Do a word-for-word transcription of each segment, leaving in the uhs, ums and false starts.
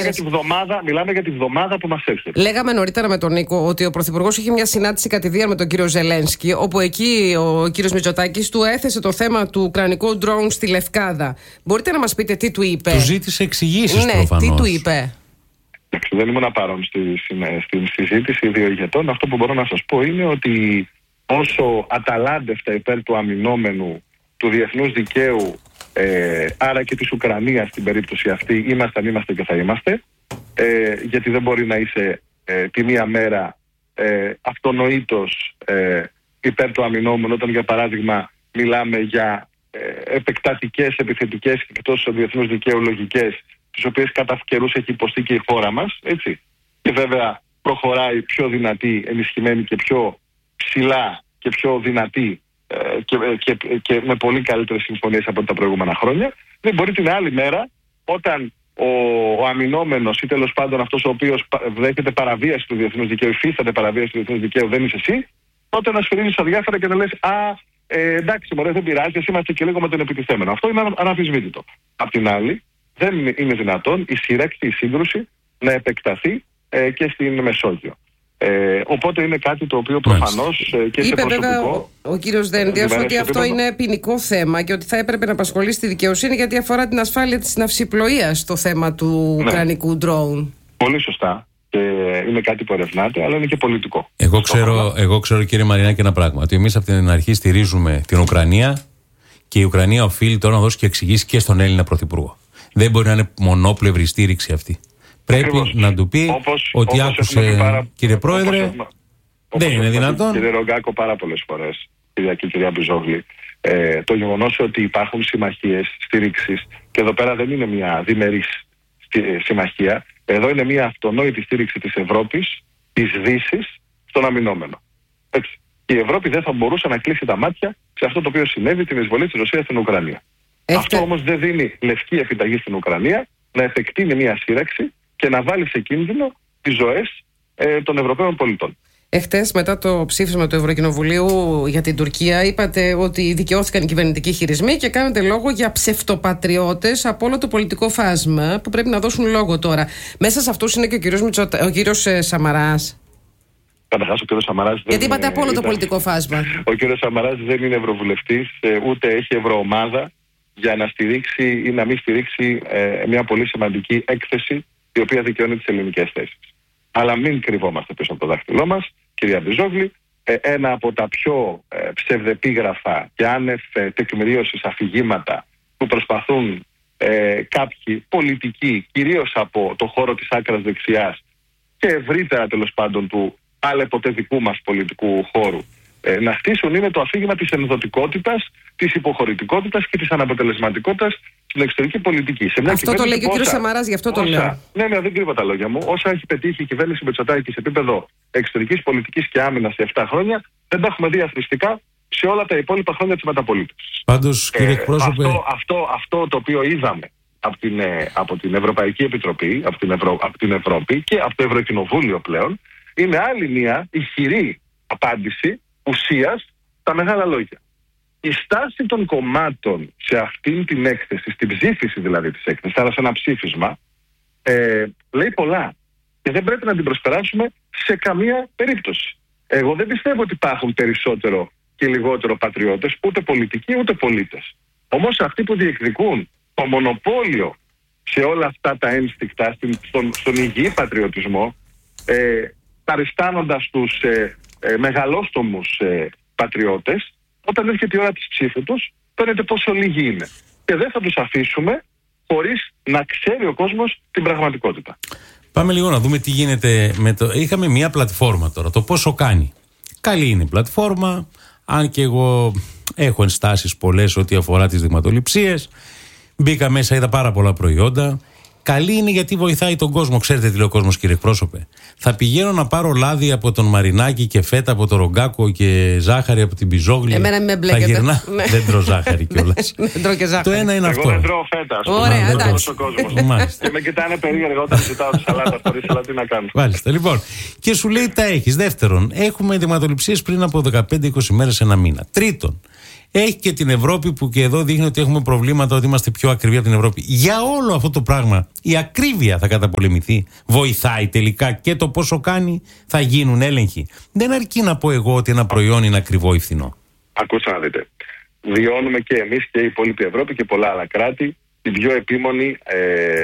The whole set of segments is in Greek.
για τη βδομάδα, μιλάμε για τη βδομάδα που μας έρχεται. Λέγαμε νωρίτερα με τον Νίκο ότι ο Πρωθυπουργός είχε μια συνάντηση κατηδίαν με τον κύριο Ζελένσκι, όπου εκεί ο κύριος Μητσοτάκης του έθεσε το θέμα του ουκρανικού drone στη Λευκάδα. Μπορείτε να μας πείτε τι του είπε? Του ζήτησε εξηγήσεις, ναι, προφανώς. Τι του είπε? Δεν ήμουν παρόν στη, στην συζήτηση δύο ηγετών. Αυτό που μπορώ να σας πω είναι ότι όσο αταλάντευτα υπέρ του αμυνόμενου, του διεθνούς δικαίου, ε, άρα και της Ουκρανίας στην περίπτωση αυτή, ήμασταν, είμαστε και θα είμαστε, ε, γιατί δεν μπορεί να είσαι ε, τη μία μέρα ε, αυτονοήτως ε, υπέρ του αμυνόμενου, όταν για παράδειγμα μιλάμε για ε, επεκτατικές, επιθετικές και εκτός διεθνούς δικαίου λογικές, τις οποίες κατά καιρούς έχει υποστεί και η χώρα μας, έτσι. Και βέβαια προχωράει πιο δυνατή, ενισχυμένη και πιο ψηλά και πιο δυνατή ε, και, και, και με πολύ καλύτερες συμφωνίες από τα προηγούμενα χρόνια. Δεν μπορεί την άλλη μέρα, όταν ο, ο αμυνόμενος ή τέλος πάντων αυτός ο οποίος δέχεται παραβίαση του διεθνούς δικαίου, υφίσταται παραβίαση του διεθνούς δικαίου, δεν είσαι εσύ, τότε να σφυρίζεις αδιάφορα και να λες «Α, ε, εντάξει μωρέ, δεν πειράζει, εσύ είμαστε και λίγο με τον επιτιθέμενο». Αυτό είναι αναμφισβήτητο. Απ' την άλλη, δεν είναι δυνατόν η σύραξη, η σύγκρουση να επεκταθεί ε, και στην Μεσόγειο. Ε, οπότε είναι κάτι το οποίο προφανώς ε, και είπε σε προσωπικό... βέβαια ο, ο κύριος Δένδιας ότι αυτό επίπεδο είναι ποινικό θέμα και ότι θα έπρεπε να απασχολήσει τη δικαιοσύνη γιατί αφορά την ασφάλεια της ναυσιπλοείας το θέμα του ναι. ουκρανικού drone. Πολύ σωστά. Και είναι κάτι που ερευνάται, αλλά είναι και πολιτικό. Εγώ ξέρω, εγώ ξέρω κύριε Μαρινάκη ένα πράγμα. Ότι εμείς από την αρχή στηρίζουμε την Ουκρανία και η Ουκρανία οφείλει τώρα να δώσει και εξηγήσει και στον Έλληνα Πρωθυπουργό. Δεν μπορεί να είναι μονόπλευρη στήριξη αυτή. Πρέπει Ακριβώς. να του πει όπως, ότι όπως άκουσε, πάρα, κύριε Πρόεδρε, όπως, δεν όπως είναι δυνατόν. Κύριε Ρογκάκο, πάρα πολλές φορές, κυρία και κυρία Μπιζόγλη, ε, το γεγονός ότι υπάρχουν συμμαχίες στήριξης, και εδώ πέρα δεν είναι μια διμερής συμμαχία, εδώ είναι μια αυτονόητη στήριξη της Ευρώπης, της Δύσης, στον αμυνόμενο. Έτσι. Η Ευρώπη δεν θα μπορούσε να κλείσει τα μάτια σε αυτό το οποίο συνέβη, την εισβολή της Ρωσίας στην Ουκρανία. Έχετε... Αυτό όμως δεν δίνει λευκή επιταγή στην Ουκρανία να επεκτείνει μια σύραξη και να βάλει σε κίνδυνο τις ζωές ε, των Ευρωπαίων πολιτών. Εχθές, μετά το ψήφισμα του Ευρωκοινοβουλίου για την Τουρκία, είπατε ότι δικαιώθηκαν οι κυβερνητικοί χειρισμοί και κάνετε λόγο για ψευτοπατριώτες από όλο το πολιτικό φάσμα που πρέπει να δώσουν λόγο τώρα. Μέσα σε αυτούς είναι και ο κύριος, Μητσοτα... ο κύριος ε, Σαμαράς. Καταρχάς, ο κύριος Σαμαράς. Γιατί είπατε είναι... από όλο το ήταν... πολιτικό φάσμα. Ο κύριος Σαμαράς δεν είναι ευρωβουλευτής, ούτε έχει ευρωομάδα για να στηρίξει ή να μην στηρίξει ε, μια πολύ σημαντική έκθεση η οποία δικαιώνει τις ελληνικές θέσεις. Αλλά μην κρυβόμαστε πίσω από το δάχτυλό μας, κυρία Μπιζόγλη. Ε, ένα από τα πιο ε, ψευδεπίγραφα και άνευ ε, τεκμηρίωσης αφηγήματα που προσπαθούν ε, κάποιοι πολιτικοί, κυρίως από το χώρο της άκρας δεξιάς και ευρύτερα τέλος πάντων του άλλεποτέ δικού μας πολιτικού χώρου, ε, να στήσουν, είναι το αφήγημα της ενδοτικότητας, της υποχωρητικότητας και της αναποτελεσματικότητας στην εξωτερική πολιτική. Σε μια αυτό το λέει και ο κ. Σαμαράς, γι' αυτό το λέω. Ναι, ναι, δεν κρύβω τα λόγια μου. Όσα έχει πετύχει η κυβέρνηση Μητσοτάκη σε επίπεδο εξωτερικής πολιτικής και άμυνας σε επτά χρόνια, δεν τα έχουμε δει αθροιστικά σε όλα τα υπόλοιπα χρόνια της μεταπολίτευσης. Πάντως, κύριε εκπρόσωπε... Αυτό, αυτό, αυτό το οποίο είδαμε από την, από την Ευρωπαϊκή Επιτροπή, από την, Ευρω, από την Ευρώπη και από το Ευρωκοινοβούλιο πλέον, είναι άλλη μια ηχηρή απάντηση ουσίας στα μεγάλα λόγια. Η στάση των κομμάτων σε αυτήν την έκθεση, στην ψήφιση δηλαδή της έκθεσης, άρα σε ένα ψήφισμα, ε, λέει πολλά. Και δεν πρέπει να την προσπεράσουμε σε καμία περίπτωση. Εγώ δεν πιστεύω ότι υπάρχουν περισσότερο και λιγότερο πατριώτες, ούτε πολιτικοί ούτε πολίτες. Όμως αυτοί που διεκδικούν το μονοπόλιο σε όλα αυτά τα ένστικτα, στον, στον υγιή πατριωτισμό, ε, παριστάνοντας τους ε, ε, μεγαλόστομους ε, πατριώτες, όταν έρχεται η ώρα της ψήφου τους, φαίνεται πόσο λίγοι είναι. Και δεν θα τους αφήσουμε χωρίς να ξέρει ο κόσμος την πραγματικότητα. Πάμε λίγο να δούμε τι γίνεται με το... Είχαμε μια πλατφόρμα τώρα, το πόσο κάνει. Καλή είναι η πλατφόρμα, αν και εγώ έχω ενστάσεις πολλές ό,τι αφορά τις δειγματοληψίες. Μπήκα μέσα, είδα πάρα πολλά προϊόντα. Καλή είναι γιατί βοηθάει τον κόσμο. Ξέρετε τι λέει ο κόσμος, κύριε εκπρόσωπε? Θα πηγαίνω να πάρω λάδι από τον Μαρινάκη και φέτα από τον Ρογκάκο και ζάχαρη από την Μπιζόγλη. Εμένα με μπλέκεται. Θα γυρνά. Δεν τρώω ζάχαρη κιόλας. Δεν τρώω και ζάχαρη. Το ένα είναι αυτό. Εγώ δεν τρώω φέτα. Ωραία, εντάξει. Και με κοιτάνε περίεργα όταν ζητάω τη σαλάτα χωρίς σαλάτα, τι να κάνω. Μάλιστα. Λοιπόν, και σου λέει τα έχεις. Δεύτερον, έχουμε δειγματοληψίες πριν από δεκαπέντε είκοσι μέρες, ένα μήνα. Τρίτον, Έχει και την Ευρώπη που και εδώ δείχνει ότι έχουμε προβλήματα, ότι είμαστε πιο ακριβοί από την Ευρώπη. Για όλο αυτό το πράγμα η ακρίβεια θα καταπολεμηθεί. Βοηθάει τελικά και το πόσο κάνει, θα γίνουν έλεγχοι. Δεν αρκεί να πω εγώ ότι ένα προϊόν είναι ακριβό ή φθηνό. Ακούστε να δείτε. Βιώνουμε και εμείς και η υπόλοιπη Ευρώπη και πολλά άλλα κράτη την πιο επίμονη ε,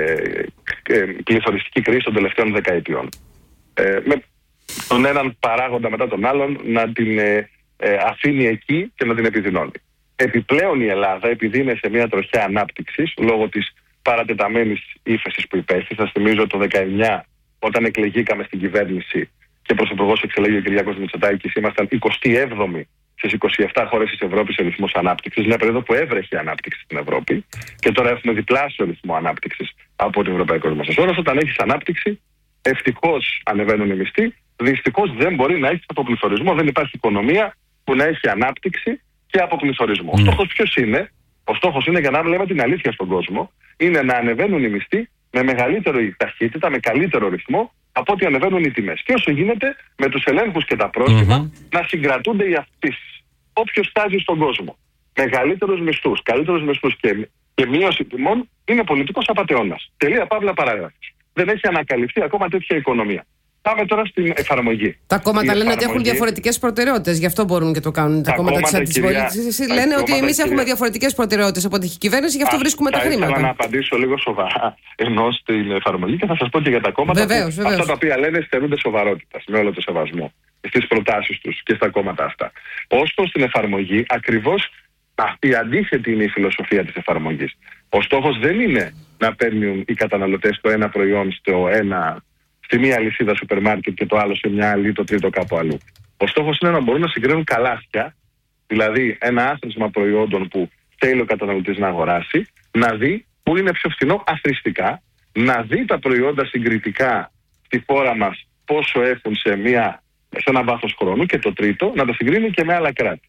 ε, πληθωριστική κρίση των τελευταίων δεκαετιών. Ε, με τον έναν παράγοντα μετά τον άλλον να την ε, ε, αφήνει εκεί και να την επιδεινώνει. Επιπλέον η Ελλάδα, επειδή είναι σε μια τροχιά ανάπτυξης λόγω της παρατεταμένης ύφεσης που υπέστη, σας θυμίζω το δεκαεννιά όταν εκλεγήκαμε στην κυβέρνηση και πρωθυπουργός εξελέγει ο Κυριάκος Μητσοτάκης, ήμασταν εικοστή έβδομη στις είκοσι επτά χώρες της Ευρώπης σε ρυθμός ανάπτυξης, μια περίοδο που έβρεχε ανάπτυξη στην Ευρώπη και τώρα έχουμε διπλάσιο ρυθμό ανάπτυξης από το Ευρωπαϊκό Μέσο Όρο. Όταν έχεις ανάπτυξη, ευτυχώς ανεβαίνουν οι μισθοί, δυστυχώς δεν μπορεί να έχεις αποπληθωρισμό. Δεν υπάρχει οικονομία που να έχει ανάπτυξη και αποπληθωρισμό. Mm. Ο στόχος ποιος είναι? Ο στόχος είναι, για να λέμε την αλήθεια στον κόσμο, είναι να ανεβαίνουν οι μισθοί με μεγαλύτερη ταχύτητα, με καλύτερο ρυθμό από ό,τι ανεβαίνουν οι τιμές. Και όσο γίνεται με τους ελέγχους και τα πρόστιμα mm-hmm. να συγκρατούνται οι αυξήσεις. Όποιος στάζει στον κόσμο μεγαλύτερους μισθούς, καλύτερους μισθούς και, και μείωση τιμών είναι πολιτικός απατεώνας. Τελεία παύλα παράγραφος. Δεν έχει ανακαλυφθεί ακόμα τέτοια οικονομία. Πάμε τώρα στην εφαρμογή. Τα κόμματα η λένε εφαρμογή... ότι έχουν διαφορετικές προτεραιότητες, γι' αυτό μπορούν και το κάνουν. Τα, τα κόμματα της αντιπολίτευσης λένε ότι εμείς κυρία... έχουμε διαφορετικές προτεραιότητες από την κυβέρνηση, γι' αυτό Α, βρίσκουμε τα χρήματα. Ήθελα να απαντήσω λίγο σοβαρά ενώ στην εφαρμογή και θα σας πω και για τα κόμματα. Βεβαίως, που, βεβαίως. Αυτά τα οποία λένε στερούνται σοβαρότητας, με όλο το σεβασμό στις προτάσεις τους και στα κόμματα αυτά. Ως προς την εφαρμογή, ακριβώς η αντίθετη είναι η φιλοσοφία της εφαρμογής. Ο στόχος δεν είναι να παίρνουν οι καταναλωτές το ένα προϊόν στο ένα. Στη μία αλυσίδα σούπερ μάρκετ και το άλλο σε μια άλλη, το τρίτο κάπου αλλού. Ο στόχος είναι να μπορούν να συγκρίνουν καλάθια, δηλαδή ένα άθροισμα προϊόντων που θέλει ο καταναλωτής να αγοράσει, να δει που είναι πιο φθηνό αθροιστικά, να δει τα προϊόντα συγκριτικά στη χώρα μας πόσο έχουν σε, μια, σε ένα βάθος χρόνου και το τρίτο, να τα συγκρίνουν και με άλλα κράτη.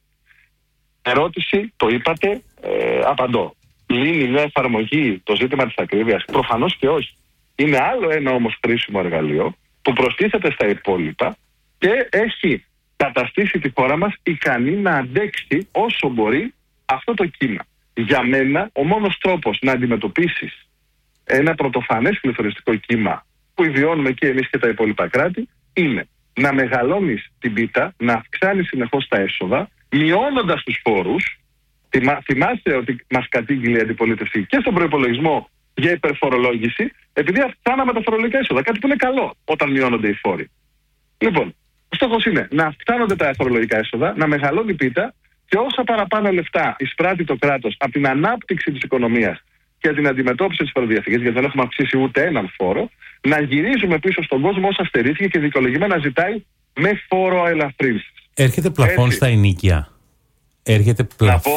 Ερώτηση, το είπατε, ε, απαντώ. Λύνει μια εφαρμογή το ζήτημα της ακρίβειας? Προφανώς και όχι. Είναι άλλο ένα όμως χρήσιμο εργαλείο που προστίθεται στα υπόλοιπα και έχει καταστήσει τη χώρα μας ικανή να αντέξει όσο μπορεί αυτό το κύμα. Για μένα ο μόνος τρόπος να αντιμετωπίσεις ένα πρωτοφανές πληθωριστικό κύμα που βιώνουμε και εμείς και τα υπόλοιπα κράτη είναι να μεγαλώνεις την πίτα, να αυξάνεις συνεχώς τα έσοδα, μειώνοντας τους φόρους. Θυμά, θυμάστε ότι μας κατήγγειλε η αντιπολίτευση και στον προϋπολογισμό για υπερφορολόγηση, επειδή αυξάναμε τα φορολογικά έσοδα. Κάτι που είναι καλό όταν μειώνονται οι φόροι. Λοιπόν, ο στόχος είναι να αυξάνονται τα φορολογικά έσοδα, να μεγαλώνει η πίτα και όσα παραπάνω λεφτά εισπράττει το κράτος από την ανάπτυξη της οικονομίας και την αντιμετώπιση της φοροδιαφυγής, γιατί δεν έχουμε αυξήσει ούτε έναν φόρο, να γυρίζουμε πίσω στον κόσμο όσα στερήθηκε και δικαιολογημένα ζητάει με φόρο ελαφρύνσης. Έρχεται πλαφόν στα ενοίκια. Έρχεται πλαφόν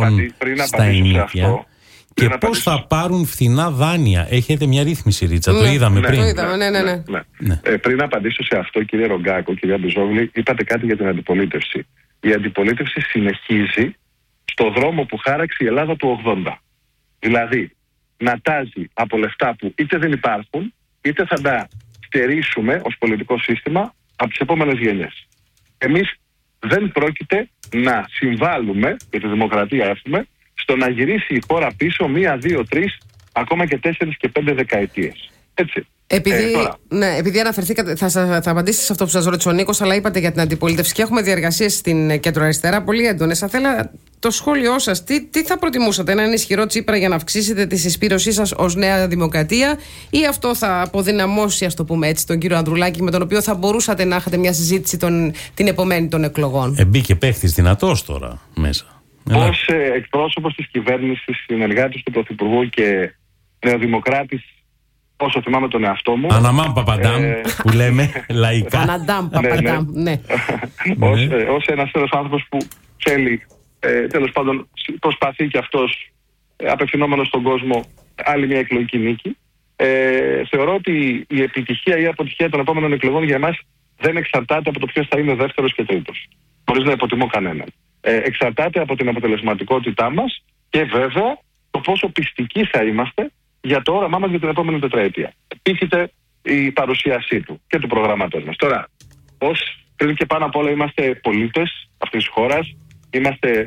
στα ενοίκια. Και πώς θα πάρουν φθηνά δάνεια? Έχετε μια ρύθμιση, Ρίτσα, ναι, το είδαμε ναι, πριν. Το είδαμε, ναι, ναι, ναι. ναι. ναι. Ε, πριν απαντήσω σε αυτό, κύριε Ρογκάκο, κυρία Μπιζόγλη, είπατε κάτι για την αντιπολίτευση. Η αντιπολίτευση συνεχίζει στο δρόμο που χάραξε η Ελλάδα του ογδόντα. Δηλαδή, να τάζει από λεφτά που είτε δεν υπάρχουν, είτε θα τα στερήσουμε ως πολιτικό σύστημα από τις επόμενες γενιές. Εμείς δεν πρόκειται να συμβάλλουμε, και τη δημοκρατία έχουμε, στο να γυρίσει η χώρα πίσω μία, δύο, τρεις, ακόμα και τέσσερις και πέντε δεκαετίες. Έτσι. Επειδή, ε, τώρα. ναι, επειδή αναφερθήκατε, θα, θα, θα απαντήσετε σε αυτό που σας ρώτησε ο Νίκος, αλλά είπατε για την αντιπολίτευση και έχουμε διαργασίες στην κεντροαριστερά πολύ έντονες. Θα θέλα το σχόλιο σας. Τι, τι θα προτιμούσατε, έναν ισχυρό Τσίπρα για να αυξήσετε τη συσπήρωσή σας ως Νέα Δημοκρατία, ή αυτό θα αποδυναμώσει, ας το πούμε έτσι, τον κύριο Ανδρουλάκη, με τον οποίο θα μπορούσατε να έχετε μια συζήτηση τον, την επομένη των εκλογών? Ε, μπήκε παίχτης δυνατός τώρα μέσα. Ως ε, εκπρόσωπος της κυβέρνησης, συνεργάτης του Πρωθυπουργού και νεοδημοκράτης, όσο θυμάμαι τον εαυτό μου. Αναμάμ Παπαντάμ, ε, που λέμε λαϊκά. Αναντάμ Παπαντάμ, ναι. Ως, ε, ως ένας τέλος άνθρωπος που θέλει, ε, τέλος πάντων, προσπαθεί και αυτός, ε, απευθυνόμενος στον κόσμο, άλλη μια εκλογική νίκη. Ε, θεωρώ ότι η επιτυχία ή η αποτυχία των επόμενων εκλογών για εμάς δεν εξαρτάται από το ποιος θα είναι δεύτερος και τρίτος. Χωρίς να υποτιμώ κανέναν. Ε, εξαρτάται από την αποτελεσματικότητά μας και βέβαια το πόσο πιστικοί θα είμαστε για το όραμά μας για την επόμενη τετραετία. Πείχεται η παρουσίασή του και του προγράμματός μας. Τώρα, ως πριν και πάνω απ' όλα είμαστε πολίτες αυτής της χώρας, είμαστε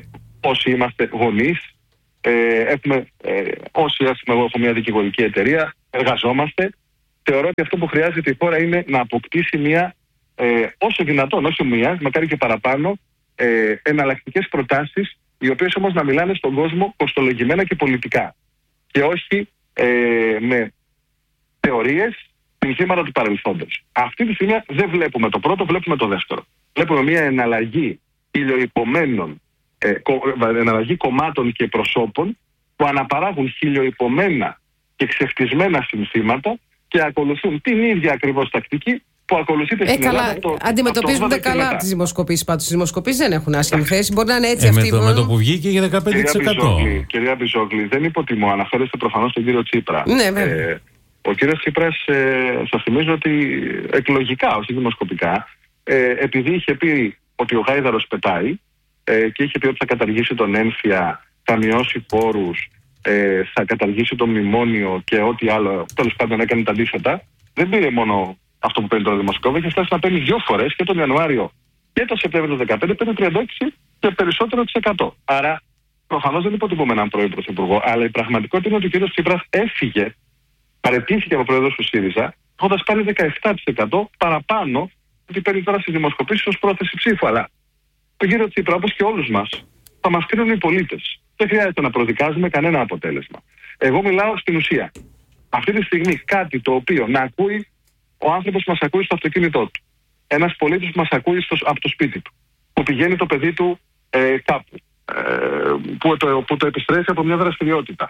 όσοι είμαστε γονείς, ε, έχουμε, ε, όσοι έχουμε, εγώ έχω μια δικηγορική εταιρεία, εργαζόμαστε. Θεωρώ ότι αυτό που χρειάζεται η χώρα είναι να αποκτήσει μια, ε, όσο δυνατόν, όσο μία, μακάρι και παραπάνω, ε, εναλλακτικές προτάσεις, οι οποίες όμως να μιλάνε στον κόσμο κοστολογημένα και πολιτικά. Και όχι ε, με θεωρίες, συνθήματα του παρελθόντος. Αυτή τη στιγμή δεν βλέπουμε το πρώτο, βλέπουμε το δεύτερο. Βλέπουμε μια εναλλαγή χιλιοϊπωμένων, ε, κο, εναλλαγή κομμάτων και προσώπων που αναπαράγουν χιλιοϊπωμένα και ξεφτισμένα συνθήματα και ακολουθούν την ίδια ακριβώς τακτική που ακολουθείται στην ε, καλά, Ελλάδα. Το, αντιμετωπίζονται καλά τις δημοσκοπήσεις πάντως. Οι δημοσκοπήσεις δεν έχουν άσχημη θέση. Μπορεί να είναι έτσι ε, αυτή. Με το, με το που βγήκε για δεκαπέντε τοις εκατό. Κυρία Μπιζόγλη, δεν υποτιμώ. Αναφέρεστε προφανώς τον κύριο Τσίπρα. Ναι, βέβαια. Ε, ο κύριος Τσίπρας, ε, σας θυμίζω ότι εκλογικά, όχι δημοσκοπικά, ε, επειδή είχε πει ότι ο Γάιδαρος πετάει ε, και είχε πει ότι θα καταργήσει τον έμφυα, θα μειώσει φόρους, ε, θα καταργήσει το μνημόνιο και ό,τι άλλο, τέλος πάντων έκανε τα αντίθετα, δεν πήρε μόνο αυτό που παίρνει το δημοσκόπημα, είχε φτάσει να παίρνει δύο φορές και τον Ιανουάριο και τον Σεπτέμβριο του δύο χιλιάδες δεκαπέντε, παίρνει τριάντα έξι και περισσότερο της εκατό. Άρα, προφανώς δεν υποτιμούμε έναν πρώην πρωθυπουργό, αλλά η πραγματικότητα είναι ότι ο κύριος Τσίπρας έφυγε, παραιτήθηκε από πρόεδρος του ΣΥΡΙΖΑ, έχοντας πάρει δεκαεπτά τοις εκατό παραπάνω από ό,τι παίρνει τώρα στις δημοσκοπήσεις ως πρόθεση ψήφου. Αλλά τον κύριο Τσίπρα, όπως και όλους μας, θα μας κρίνουν οι πολίτες. Δεν χρειάζεται να προδικάζουμε κανένα αποτέλεσμα. Εγώ μιλάω στην ουσία. Αυτή τη στιγμή κάτι το οποίο να ακούει ο άνθρωπος που μας ακούει στο αυτοκίνητό του. Ένας πολίτης που μας ακούει στο, από το σπίτι του. Που πηγαίνει το παιδί του ε, κάπου. Ε, που, το, που το επιστρέφει από μια δραστηριότητα.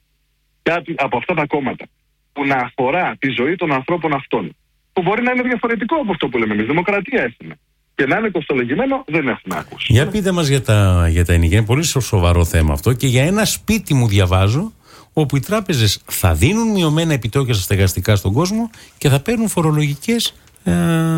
Κάτι από αυτά τα κόμματα που να αφορά τη ζωή των ανθρώπων αυτών. Που μπορεί να είναι διαφορετικό από αυτό που λέμε εμείς. Δημοκρατία έχουμε. Και να είναι κοστολογημένο δεν έχουμε ακούσει. Για πείτε μας για τα, για τα ενοικία. Είναι πολύ σοβαρό θέμα αυτό. Και για ένα σπίτι μου διαβάζω, όπου οι τράπεζες θα δίνουν μειωμένα επιτόκια στα στεγαστικά στον κόσμο και θα παίρνουν φορολογικές ε,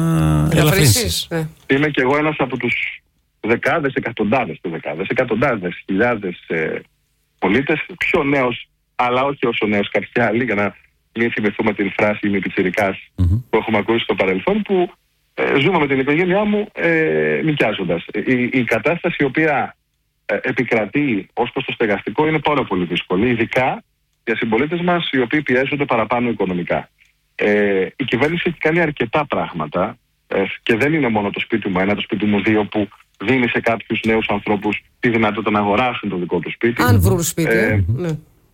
ελαφρύνσεις. Ε. Είμαι και εγώ ένας από τους δεκάδες, εκατοντάδες, δεκάδες, εκατοντάδες χιλιάδες ε, πολίτες, πιο νέος, αλλά όχι όσο νέος κάποιοι άλλοι, για να μην θυμηθούμε την φράση «μη πιτσιρικάς» mm-hmm. που έχουμε ακούσει στο παρελθόν, που ε, ζούμε με την οικογένειά μου ε, νοικιάζοντας. Η, η κατάσταση η οποία ε, επικρατεί ως προς το στεγαστικό είναι πάρα πολύ δύσκολη, ειδικά για συμπολίτες μας οι οποίοι πιέζονται παραπάνω οικονομικά. Ε, η κυβέρνηση έχει κάνει αρκετά πράγματα ε, και δεν είναι μόνο το σπίτι μου ένα, το σπίτι μου δύο, που δίνει σε κάποιους νέους ανθρώπους τη δυνατότητα να αγοράσουν το δικό του σπίτι. Αν βρουν σπίτι. Ε, ναι.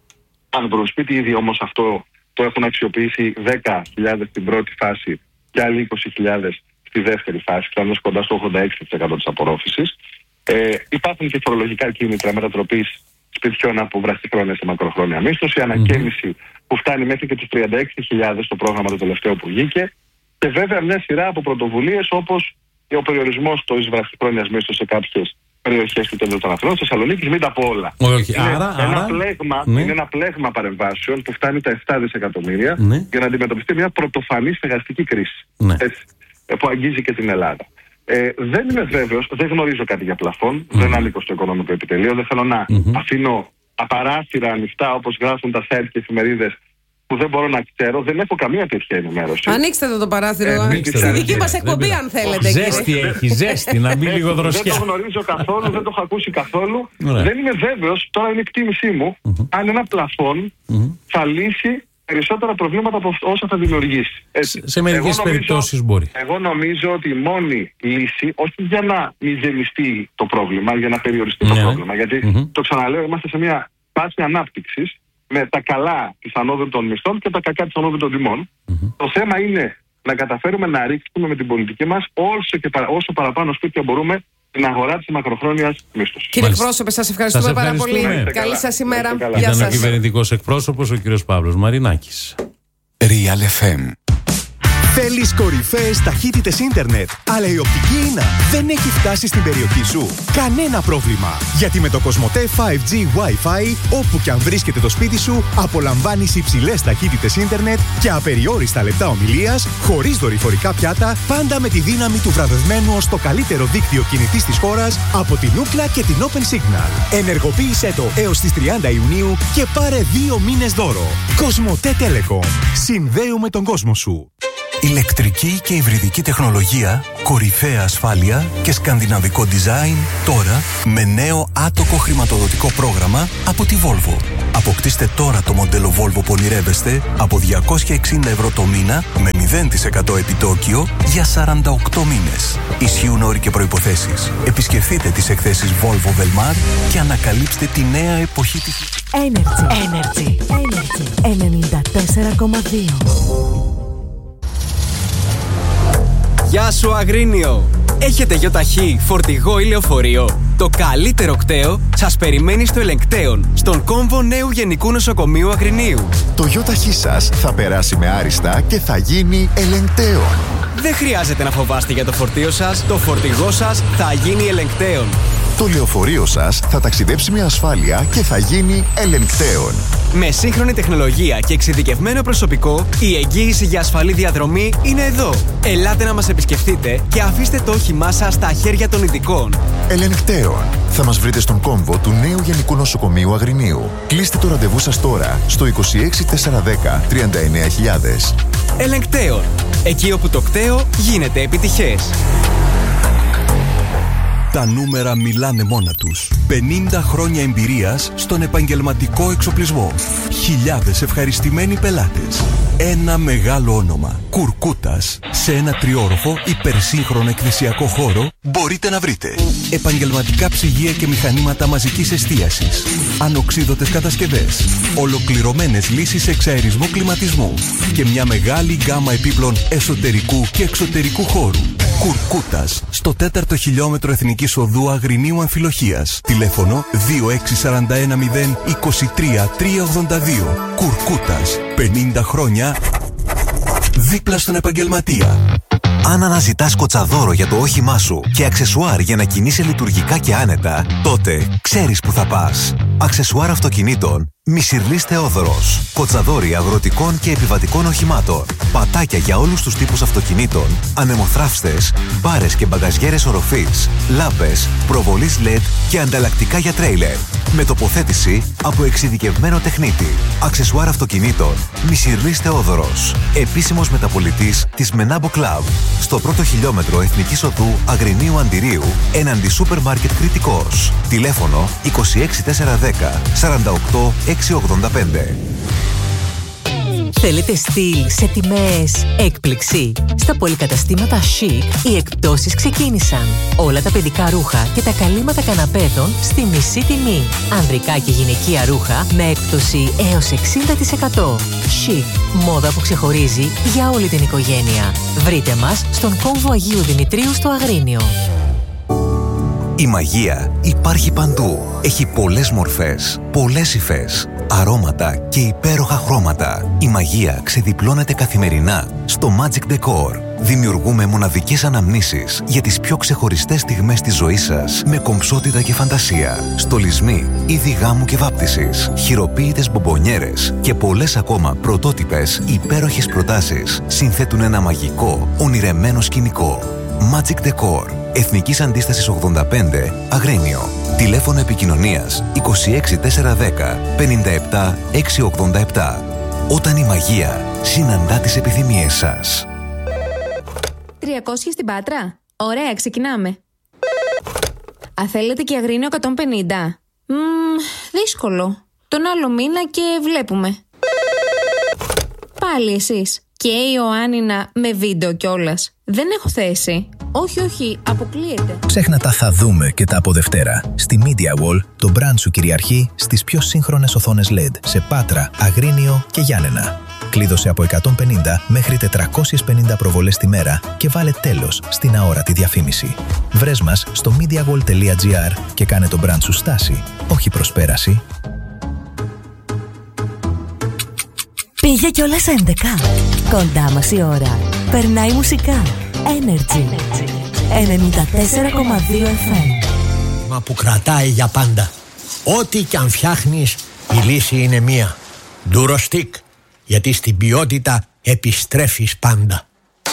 Αν βρουν σπίτι, ήδη όμως αυτό το έχουν αξιοποιήσει δέκα χιλιάδες στην πρώτη φάση και άλλοι είκοσι χιλιάδες στη δεύτερη φάση, φτάνοντας κοντά στο ογδόντα έξι τοις εκατό της απορρόφησης. Ε, υπάρχουν και φορολογικά κίνητρα μετατροπής σπιτιών από βραχυχρόνια σε μακροχρόνια μίσθωση, ανακαίνιση mm-hmm. που φτάνει μέχρι και τους τριάντα έξι χιλιάδες το πρόγραμμα το τελευταίο που βγήκε, και βέβαια μια σειρά από πρωτοβουλίες όπως ο περιορισμός της βραχυχρόνιας μίσθωσης σε κάποιες περιοχές του κέντρου των Αθηνών, στη Θεσσαλονίκη, μην τα πω όλα. Όχι, είναι, άρα, ένα άρα, πλέγμα, ναι. είναι ένα πλέγμα παρεμβάσεων που φτάνει τα επτά δισεκατομμύρια ναι. για να αντιμετωπιστεί μια πρωτοφανή στεγαστική κρίση ναι. έτσι, που αγγίζει και την Ελλάδα. Ε, δεν είμαι βέβαιος, δεν γνωρίζω κάτι για πλαφόν, mm. δεν ανήκω στο οικονομικό επιτελείο, δεν θέλω να mm-hmm. αφήνω απαράθυρα ανοιχτά όπως γράφουν τα site και εφημερίδες που δεν μπορώ να ξέρω, δεν έχω καμία τέτοια ενημέρωση. Ανοίξτε το, το παράθυρο. Ε, στη δική μας εκπομπή, αν θέλετε. Ζέστη έχει, ζέστη, να μπει λίγο δροσιά. Δεν το γνωρίζω καθόλου, δεν το έχω ακούσει καθόλου. Δεν είμαι βέβαιος, τώρα είναι η εκτίμησή μου, mm-hmm. αν ένα πλαφόν mm-hmm. θα λύσει περισσότερα προβλήματα από όσα θα δημιουργήσει. Έτσι. Σε μερικές περιπτώσεις μπορεί. Εγώ νομίζω ότι η μόνη λύση, όχι για να μηδενιστεί το πρόβλημα, για να περιοριστεί yeah. το πρόβλημα, γιατί mm-hmm. το ξαναλέω, είμαστε σε μια φάση ανάπτυξης με τα καλά της ανόδου των μισθών και τα κακά της ανόδου των τιμών. Mm-hmm. Το θέμα είναι να καταφέρουμε να ρίξουμε με την πολιτική μας όσο, και παρα, όσο παραπάνω σπίτια μπορούμε την αγορά της μακροχρόνιας μίσθωσης. Κύριε εκπρόσωπε, σας ευχαριστούμε, σας ευχαριστούμε πάρα πολύ. Καλή σας ημέρα. Γεια σας. Ήταν ο κυβερνητικός εκπρόσωπος, ο κύριος Παύλος Μαρινάκης. Real εφ εμ. Θέλεις κορυφαίες ταχύτητες ίντερνετ, αλλά η οπτική ίνα δεν έχει φτάσει στην περιοχή σου? Κανένα πρόβλημα, γιατί με το Κοσμοτέ φάιβ τζι Wi-Fi, όπου κι αν βρίσκεται το σπίτι σου, απολαμβάνεις υψηλές ταχύτητες ίντερνετ και απεριόριστα λεπτά ομιλίας, χωρίς δορυφορικά πιάτα, πάντα με τη δύναμη του βραβευμένου ως το καλύτερο δίκτυο κινητής της χώρας από την Ookla και την Open Signal. Ενεργοποίησέ το έως τις τριάντα Ιουνίου και πάρε δύο μήνες δώρο. Κοσμοτέ Telecom. Συνδέουμε τον κόσμο σου. Ηλεκτρική και υβριδική τεχνολογία, κορυφαία ασφάλεια και σκανδιναβικό design τώρα με νέο άτοκο χρηματοδοτικό πρόγραμμα από τη Volvo. Αποκτήστε τώρα το μοντέλο Volvo που ονειρεύεστε από διακόσια εξήντα ευρώ το μήνα με μηδέν τοις εκατό επιτόκιο για σαράντα οκτώ μήνες. Ισχύουν όροι και προϋποθέσεις. Επισκεφτείτε τις εκθέσεις Volvo Velmar και ανακαλύψτε τη νέα εποχή της... Energy. Energy. Energy. ενενήντα τέσσερα κόμμα δύο. Γεια σου Αγρίνιο! Έχετε γιοταχή, φορτηγό ή λεωφορείο? Το καλύτερο κταίο σας περιμένει στο Ελεγκτέον, στον κόμβο νέου Γενικού Νοσοκομείου Αγρινίου. Το γιοταχή σας θα περάσει με άριστα και θα γίνει Ελεγκτέον. Δεν χρειάζεται να φοβάστε για το φορτίο σας, το φορτηγό σας θα γίνει Ελεγκτέον. Το λεωφορείο σας θα ταξιδέψει με ασφάλεια και θα γίνει Ελεγκτέον. Με σύγχρονη τεχνολογία και εξειδικευμένο προσωπικό, η εγγύηση για ασφαλή διαδρομή είναι εδώ. Ελάτε να μας επισκεφτείτε και αφήστε το όχημά σας στα χέρια των ειδικών. Ελεγκτέον. Θα μας βρείτε στον κόμβο του νέου Γενικού Νοσοκομείου Αγρινίου. Κλείστε το ραντεβού σας τώρα στο είκοσι έξι τετρακόσια δέκα τριάντα εννέα χιλιάδες. Ελεγκτέον. Εκεί όπου το κταίο γίνεται επιτυχές. Τα νούμερα μιλάνε μόνα τους. πενήντα χρόνια εμπειρίας στον επαγγελματικό εξοπλισμό. Χιλιάδες ευχαριστημένοι πελάτες. Ένα μεγάλο όνομα. Κουρκούτας. Σε ένα τριόροφο υπερσύγχρονο εκκλησιακό χώρο μπορείτε να βρείτε επαγγελματικά ψυγεία και μηχανήματα μαζικής εστίασης, ανοξίδωτες κατασκευές, ολοκληρωμένες λύσεις εξαερισμού κλιματισμού και μια μεγάλη γκάμα επίπλων εσωτερικού και εξωτερικού χώρου. Κουρκούτας, στο τέταρτο χιλιόμετρο Εθνικής Οδού Αγρινίου Αμφιλοχίας. Τηλέφωνο δύο έξι τέσσερα ένα μηδέν είκοσι τρία τριακόσια ογδόντα δύο. Κουρκούτας, πενήντα χρόνια δίπλα στον επαγγελματία. Αν αναζητάς κοτσαδόρο για το όχημά σου και αξεσουάρ για να κινείσαι λειτουργικά και άνετα, τότε ξέρεις που θα πας. Αξεσουάρ αυτοκινήτων Μισηρλής Θεόδωρος. Κοτσαδόροι αγροτικών και επιβατικών οχημάτων. Πατάκια για όλους τους τύπους αυτοκινήτων. Ανεμοθράφστες, μπάρες και μπαγκαζιέρες οροφής. Λάμπες, προβολής ελ ι ντι και ανταλλακτικά για τρέιλερ. Με τοποθέτηση από εξειδικευμένο τεχνίτη. Αξεσουάρ αυτοκινήτων Μισηρλής Θεόδωρος. Επίσημος μεταπολιτής της Menabo Club. Στο πρώτο χιλιόμετρο Εθνικής Οδού Αγρινίου Αντιρίου, έναντι σούπερ μάρκετ Κρητικός. Τηλέφωνο είκοσι έξι τετρακόσια δέκα σαράντα οκτώ εξακόσια ογδόντα πέντε. Θέλετε στυλ σε τιμές έκπληξη? Στα πολυκαταστήματα Chic οι εκπτώσεις ξεκίνησαν. Όλα τα παιδικά ρούχα και τα καλύματα καναπέδων στη μισή τιμή. Ανδρικά και γυναικεία ρούχα με έκπτωση έως εξήντα τοις εκατό. Chic, μόδα που ξεχωρίζει για όλη την οικογένεια. Βρείτε μας στον κόμβο Αγίου Δημητρίου στο Αγρίνιο. Η μαγεία υπάρχει παντού. Έχει πολλές μορφές, πολλές υφές, αρώματα και υπέροχα χρώματα. Η μαγεία ξεδιπλώνεται καθημερινά στο Magic Decor. Δημιουργούμε μοναδικές αναμνήσεις για τις πιο ξεχωριστές στιγμές της ζωής σας με κομψότητα και φαντασία. Στολισμοί, είδη γάμου και βάπτισης, χειροποίητες μπομπονιέρες και πολλές ακόμα πρωτότυπες υπέροχες προτάσεις συνθέτουν ένα μαγικό, ονειρεμένο σκηνικό. Magic Decor. Εθνικής Αντίστασης ογδόντα πέντε, Αγρίνιο. Τηλέφωνο επικοινωνίας είκοσι έξι τετρακόσια δέκα πενήντα επτά εξακόσια ογδόντα επτά. Όταν η μαγεία συναντά τις επιθυμίες σας. τριακόσια στην Πάτρα. Ωραία, ξεκινάμε. Α, θέλετε και Αγρίνιο εκατόν πενήντα. Μμμ, δύσκολο. Τον άλλο μήνα και βλέπουμε. Πάλι εσείς. Και η Ιωάννινα με βίντεο κιόλας. Δεν έχω θέση. Όχι, όχι, αποκλείεται. Ξέχνα τα θα δούμε και τα από Δευτέρα. Στη Media Wall, το brand σου κυριαρχεί στις πιο σύγχρονες οθόνες ελ ι ντι σε Πάτρα, Αγρίνιο και Γιάννενα. Κλείδωσε από εκατόν πενήντα μέχρι τετρακόσιες πενήντα προβολές τη μέρα και βάλε τέλος στην αόρατη διαφήμιση. Βρες μας στο mediawall τελεία gr και κάνε το brand σου στάση, όχι προσπέραση. Πήγε κιόλας έντεκα. Κοντά μας η ώρα. Περνάει μουσικά. Energy. ενενήντα τέσσερα κόμμα δύο εφ εμ. Μα που κρατάει για πάντα. Ό,τι κι αν φτιάχνεις, η λύση είναι μία. Durostic. Γιατί στην ποιότητα επιστρέφεις πάντα.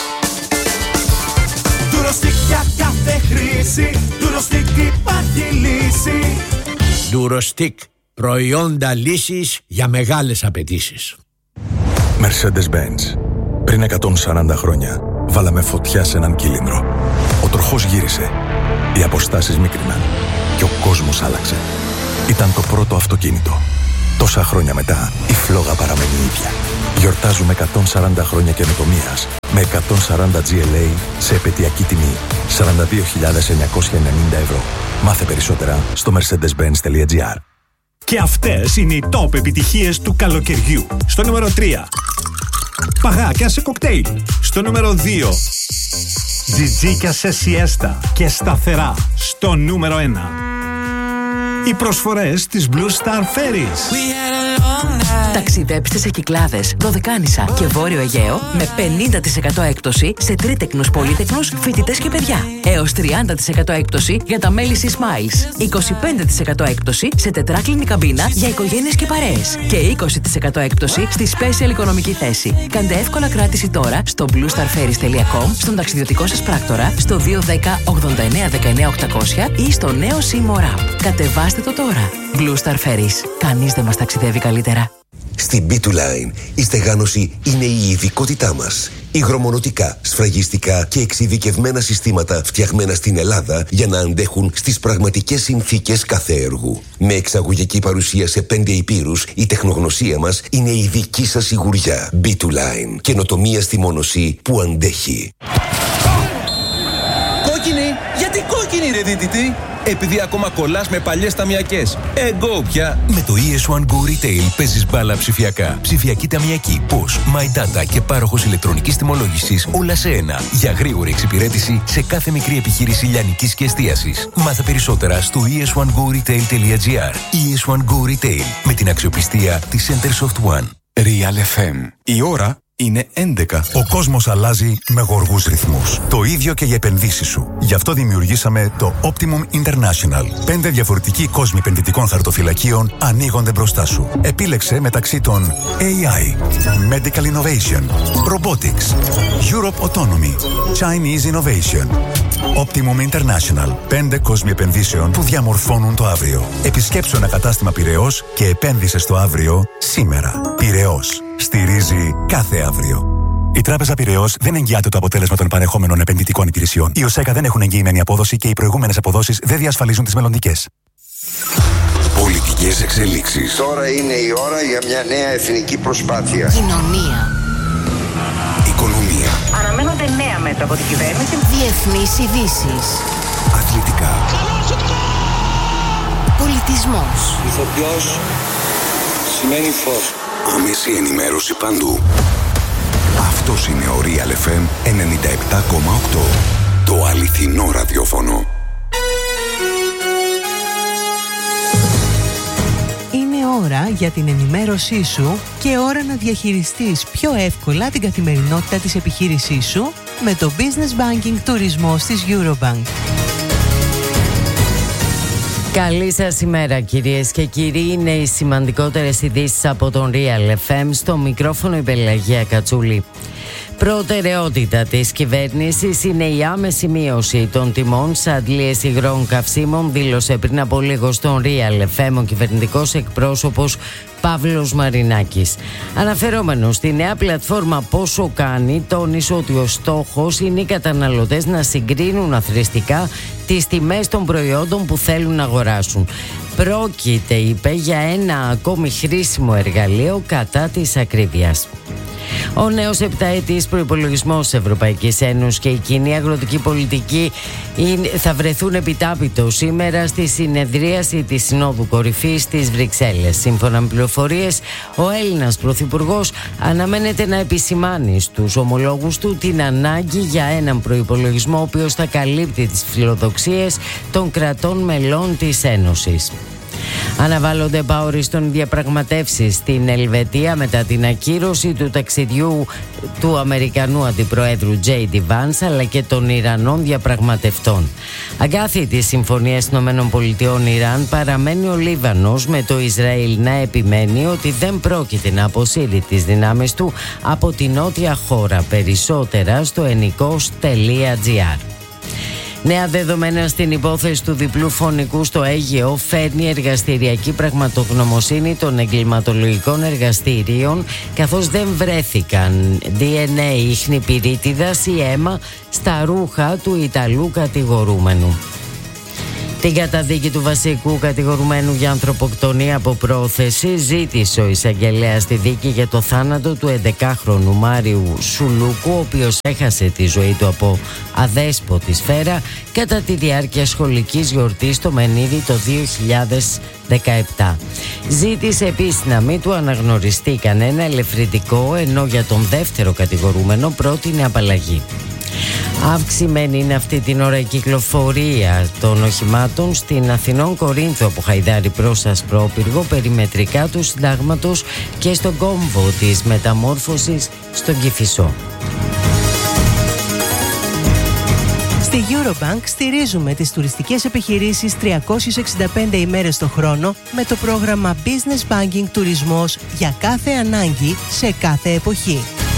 Durostic για κάθε χρήση. Durostic υπάρχει λύση. Durostic. Προϊόντα λύσης για μεγάλες απαιτήσεις. Mercedes-Benz. Πριν εκατόν σαράντα χρόνια, βάλαμε φωτιά σε έναν κύλινδρο. Ο τροχός γύρισε. Οι αποστάσεις μίκριναν. Και ο κόσμος άλλαξε. Ήταν το πρώτο αυτοκίνητο. Τόσα χρόνια μετά, η φλόγα παραμένει ίδια. Γιορτάζουμε εκατόν σαράντα χρόνια καινοτομίας με εκατόν σαράντα τζι ελ έι σε επαιτειακή τιμή σαράντα δύο χιλιάδες εννιακόσια ενενήντα ευρώ. Μάθε περισσότερα στο mercedes benz τελεία gr. Και αυτές είναι οι top επιτυχίες του καλοκαιριού. Στο νούμερο τρία, παγάκια σε κοκτέιλ. Στο νούμερο δύο, τζιτζίκια σε σιέστα και σταθερά. Στο νούμερο ένα, οι προσφορές της Blue Star Ferries. Ταξιδέψτε σε Κυκλάδες, Δωδεκάνησα και Βόρειο Αιγαίο με πενήντα τοις εκατό έκπτωση σε τρίτεκνους, πολύτεκνους, φοιτητές και παιδιά. Έως τριάντα τοις εκατό έκπτωση για τα μέλη C-Smiles. είκοσι πέντε τοις εκατό έκπτωση σε τετράκλινη καμπίνα για οικογένειες και παρέες. Και είκοσι τοις εκατό έκπτωση στη special οικονομική θέση. Κάντε εύκολα κράτηση τώρα στο blue star ferries τελεία com, στον ταξιδιωτικό σας πράκτορα, στο δύο ένα μηδέν ογδόντα εννέα δεκαεννέα οκτακόσια ή στο νέο C-More App. Κατεβάστε το τώρα. Blue Star Ferries. Κανείς δεν μας ταξιδεύει καλύτερα. Στην μπι του Line η στεγάνωση είναι η ειδικότητά μας. Υγρομονωτικά, σφραγιστικά και εξειδικευμένα συστήματα φτιαγμένα στην Ελλάδα για να αντέχουν στις πραγματικές συνθήκες κάθε έργου. Με εξαγωγική παρουσία σε πέντε υπήρους, η τεχνογνωσία μας είναι η δική σας σιγουριά. μπι του Line. Καινοτομία στη μόνωση που αντέχει. Κόκκινη! Γιατί κόκκινη ρε δίτητη! Επειδή ακόμα κολλάς με παλιές ταμιακές. Εγώ πια! Με το ι ες one Go Retail παίζεις μπάλα ψηφιακά. Ψηφιακή ταμιακή, Posh, My Data και πάροχος ηλεκτρονικής τιμολόγησης όλα σε ένα. Για γρήγορη εξυπηρέτηση σε κάθε μικρή επιχείρηση λιανικής και εστίασης. Μάθε περισσότερα στο ι ες one go retail τελεία gr. ι ες one Go Retail με την αξιοπιστία της Centersoft One. Real εφ εμ. Η ώρα είναι έντεκα. Ο κόσμος αλλάζει με γοργούς ρυθμούς. Το ίδιο και οι επενδύσεις σου. Γι' αυτό δημιουργήσαμε το Optimum International. Πέντε διαφορετικοί κόσμοι επενδυτικών χαρτοφυλακίων ανοίγονται μπροστά σου. Επίλεξε μεταξύ των έι άι, Medical Innovation, Robotics, Europe Autonomy, Chinese Innovation. Optimum International. Πέντε κόσμοι επενδύσεων που διαμορφώνουν το αύριο. Επισκέψου ένα κατάστημα Πειραιώς και επένδυσε στο αύριο σήμερα. Πειραιώς. Στηρίζει κάθε αύριο. Η Τράπεζα Πειραιώς δεν εγγυάται το αποτέλεσμα των παρεχόμενων επενδυτικών υπηρεσιών. Οι ΟΣΕΚΑ δεν έχουν εγγυημένη απόδοση και οι προηγούμενες αποδόσεις δεν διασφαλίζουν τις μελλοντικές. Πολιτικές εξελίξεις. Τώρα είναι η ώρα για μια νέα εθνική προσπάθεια. Κοινωνία. Οικονομία. Αναμένονται νέα μέτρα από την κυβέρνηση. Διεθνείς ειδήσεις. Αθλητικά. Πολιτισμός. Ηθοποιός σημαίνει φως. Άμεση ενημέρωση παντού. Αυτός είναι ο Real εφ εμ ενενήντα επτά κόμμα οκτώ. Το αληθινό ραδιόφωνο. Είναι ώρα για την ενημέρωσή σου και ώρα να διαχειριστείς πιο εύκολα την καθημερινότητα της επιχείρησής σου με το Business Banking Τουρισμός της Eurobank. Καλή σας ημέρα κυρίες και κύριοι, είναι οι σημαντικότερες ειδήσεις από τον Real εφ εμ, στο μικρόφωνο η Πελαγία Κατσούλη. Προτεραιότητα της κυβέρνησης είναι η άμεση μείωση των τιμών σε αντλίες υγρών καυσίμων, δήλωσε πριν από λίγο στον Real εφ εμ ο κυβερνητικός εκπρόσωπος Παύλος Μαρινάκης. Αναφερόμενος στη νέα πλατφόρμα Πόσο Κάνει, τόνισε ότι ο στόχος είναι οι καταναλωτές να συγκρίνουν αθροιστικά τις τιμές των προϊόντων που θέλουν να αγοράσουν. Πρόκειται, είπε, για ένα ακόμη χρήσιμο εργαλείο κατά της ακρίβειας. Ο νέος επταετής προϋπολογισμός της Ευρωπαϊκής Ένωσης και η κοινή αγροτική πολιτική θα βρεθούν επιτάπητο σήμερα στη συνεδρίαση της Συνόδου Κορυφής στις Βρυξέλλες. Σύμφωνα με πληροφορίες, ο Έλληνας Πρωθυπουργός αναμένεται να επισημάνει στους ομολόγους του την ανάγκη για έναν προϋπολογισμό ο οποίος θα καλύπτει τις φιλοδοξίες των κρατών μελών της Ένωσης. Αναβάλλονται επαόριστον διαπραγματεύσεις στην Ελβετία μετά την ακύρωση του ταξιδιού του Αμερικανού Αντιπροέδρου Τζέι Ντι Βάνς αλλά και των Ιρανών διαπραγματευτών. Αγκάθητη συμφωνία των ΗΠΑ Ιράν παραμένει ο Λίβανος, με το Ισραήλ να επιμένει ότι δεν πρόκειται να αποσύρει τις δυνάμεις του από την νότια χώρα. Περισσότερα στο ενικός τελεία τζι άρ. Νέα δεδομένα στην υπόθεση του διπλού φωνικού στο Αίγαιο φέρνει εργαστηριακή πραγματογνωμοσύνη των εγκληματολογικών εργαστηρίων, καθώς δεν βρέθηκαν ντι εν έι, ίχνη πυρίτιδας ή αίμα στα ρούχα του Ιταλού κατηγορούμενου. Την καταδίκη του βασικού κατηγορουμένου για ανθρωποκτονία από πρόθεση ζήτησε ο εισαγγελέας στη δίκη για το θάνατο του έντεκαχρονου Μάριου Σουλούκου, ο οποίος έχασε τη ζωή του από αδέσποτη σφαίρα κατά τη διάρκεια σχολικής γιορτής στο Μενίδη το δύο χιλιάδες δεκαεπτά. Ζήτησε επίσης να μην του αναγνωριστεί κανένα ελευθερητικό, ενώ για τον δεύτερο κατηγορούμενο πρότεινε απαλλαγή. Αυξημένη είναι αυτή την ώρα η κυκλοφορία των οχημάτων στην Αθηνών Κορίνθου από Χαϊδάρη προς Ασπρόπυργο, περιμετρικά του Συντάγματος και στον κόμβο της μεταμόρφωσης στον Κηφισό. Στη Eurobank στηρίζουμε τις τουριστικές επιχειρήσεις τριακόσιες εξήντα πέντε ημέρες το χρόνο με το πρόγραμμα Business Banking Τουρισμός για κάθε ανάγκη σε κάθε εποχή.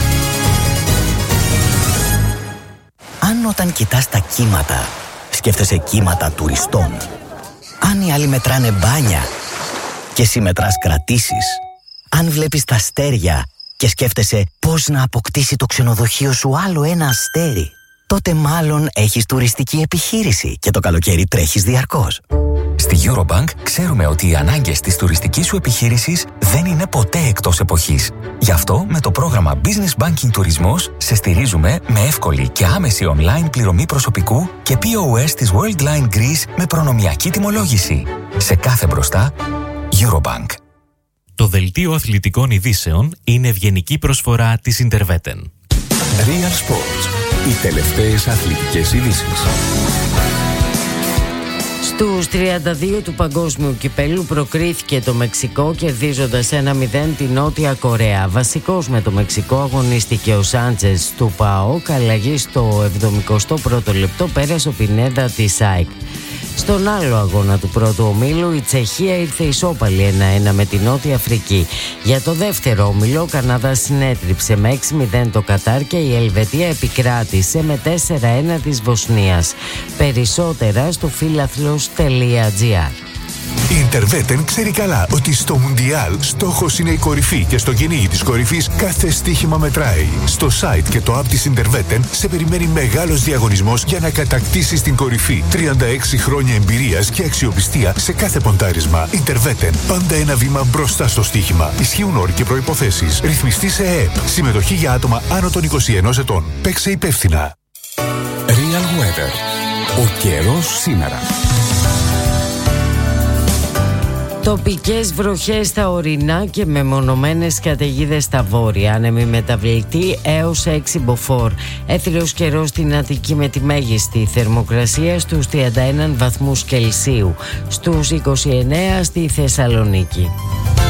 Αν όταν κοιτάς τα κύματα, σκέφτεσαι κύματα τουριστών. Αν οι άλλοι μετράνε μπάνια και εσύ μετράς κρατήσεις. Αν βλέπεις τα αστέρια και σκέφτεσαι πώς να αποκτήσει το ξενοδοχείο σου άλλο ένα αστέρι, τότε μάλλον έχεις τουριστική επιχείρηση και το καλοκαίρι τρέχεις διαρκώς. Στη Eurobank ξέρουμε ότι οι ανάγκες της τουριστικής σου επιχείρησης δεν είναι ποτέ εκτός εποχής. Γι' αυτό με το πρόγραμμα Business Banking Τουρισμός σε στηρίζουμε με εύκολη και άμεση online πληρωμή προσωπικού και πι ο ες της Worldline Greece με προνομιακή τιμολόγηση. Σε κάθε μπροστά, Eurobank. Το δελτίο αθλητικών ειδήσεων είναι ευγενική προσφορά της Interveten. Real Sports. Οι τελευταίες αθλητικές ειδήσεις. Στους τριάντα δύο του Παγκόσμιου Κυπέλλου προκρίθηκε το Μεξικό κερδίζοντας ένα μηδέν την Νότια Κορέα. Βασικός με το Μεξικό αγωνίστηκε ο Σάντσες του ΠΑΟΚ, αλλαγή στο εβδομηκοστό πρώτο λεπτό πέρασε ο Πινέδα της ΑΕΚ. Στον άλλο αγώνα του πρώτου ομίλου η Τσεχία ήρθε ισόπαλη ένα ένα με την Νότια Αφρική. Για το δεύτερο όμιλο ο Καναδάς συνέτριψε με έξι μηδέν το Κατάρ και η Ελβετία επικράτησε με τέσσερα ένα της Βοσνίας. Περισσότερα στο φίλαθλος τελεία τζι άρ. Η Interveten ξέρει καλά ότι στο Μουντιάλ στόχος είναι η κορυφή και στο κυνήγι της κορυφής κάθε στοίχημα μετράει. Στο site και το app της Interveten σε περιμένει μεγάλος διαγωνισμός για να κατακτήσεις την κορυφή. τριάντα έξι χρόνια εμπειρίας και αξιοπιστία σε κάθε ποντάρισμα. Interveten, πάντα ένα βήμα μπροστά στο στοίχημα. Ισχύουν όροι και προϋποθέσεις. Ρυθμιστή σε ΕΕΠ. Συμμετοχή για άτομα άνω των είκοσι ενός ετών. Παίξε υπεύθυνα. Real Weather. Ο καιρός σήμερα. Τοπικές βροχές στα ορεινά και μεμονωμένες καταιγίδες στα βόρεια. Άνεμη μεταβλητή έως έξι μποφόρ. Έθριος καιρός στην Αττική με τη μέγιστη θερμοκρασία στους τριάντα ένα βαθμούς Κελσίου. Στους είκοσι εννέα στη Θεσσαλονίκη.